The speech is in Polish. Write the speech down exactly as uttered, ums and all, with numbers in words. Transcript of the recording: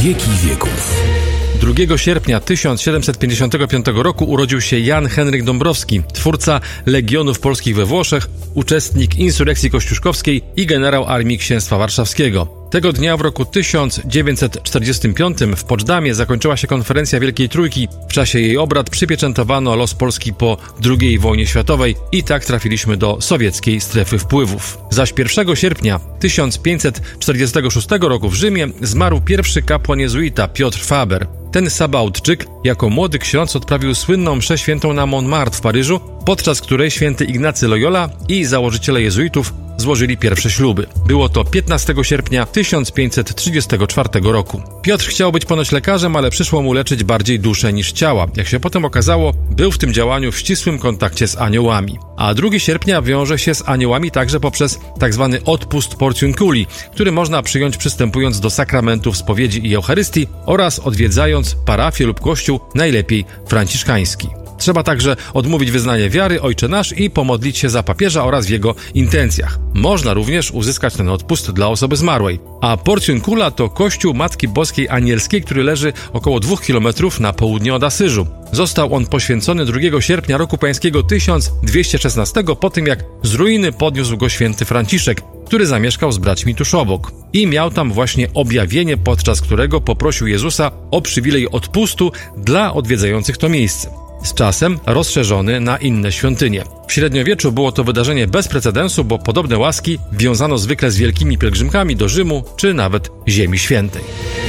wieki wieków. drugiego sierpnia tysiąc siedemset pięćdziesiątego piątego roku urodził się Jan Henryk Dąbrowski, twórca Legionów Polskich we Włoszech, uczestnik insurekcji kościuszkowskiej i generał Armii Księstwa Warszawskiego. Tego dnia w roku tysiąc dziewięćset czterdziestym piątym w Poczdamie zakończyła się konferencja Wielkiej Trójki. W czasie jej obrad przypieczętowano los Polski po drugiej wojnie światowej i tak trafiliśmy do sowieckiej strefy wpływów. Zaś pierwszego sierpnia tysiąc pięćset czterdziestego szóstego roku w Rzymie zmarł pierwszy kapłan jezuita Piotr Faber. Ten Sabautczyk jako młody ksiądz odprawił słynną mszę świętą na Montmartre w Paryżu, podczas której święty Ignacy Loyola i założyciele jezuitów złożyli pierwsze śluby. Było to piętnastego sierpnia tysiąc pięćset trzydziestego czwartego roku. Piotr chciał być ponoć lekarzem, ale przyszło mu leczyć bardziej duszę niż ciała. Jak się potem okazało, był w tym działaniu w ścisłym kontakcie z aniołami. A drugiego sierpnia wiąże się z aniołami także poprzez tzw. odpust portiunculi, który można przyjąć przystępując do sakramentów spowiedzi i Eucharystii oraz odwiedzając parafię lub kościół, najlepiej franciszkański. Trzeba także odmówić wyznanie wiary, Ojcze Nasz i pomodlić się za papieża oraz w jego intencjach. Można również uzyskać ten odpust dla osoby zmarłej. A Portiuncula to kościół Matki Boskiej Anielskiej, który leży około dwóch kilometrów na południe od Asyżu. Został on poświęcony drugiego sierpnia roku pańskiego tysiąc dwieście szesnastego po tym, jak z ruiny podniósł go święty Franciszek, który zamieszkał z braćmi tuż obok. I miał tam właśnie objawienie, podczas którego poprosił Jezusa o przywilej odpustu dla odwiedzających to miejsce. Z czasem rozszerzony na inne świątynie. W średniowieczu było to wydarzenie bez precedensu, bo podobne łaski wiązano zwykle z wielkimi pielgrzymkami do Rzymu czy nawet Ziemi Świętej.